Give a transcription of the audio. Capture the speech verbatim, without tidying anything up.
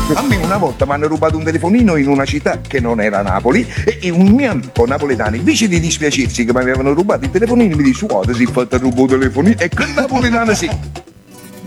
A me una volta mi hanno rubato un telefonino in una città che non era Napoli e un mio amico napoletano, invece di dispiacersi che mi avevano rubato il telefonino, mi dice: guarda, si è fatta rubare il telefonino, e che napoletano sì.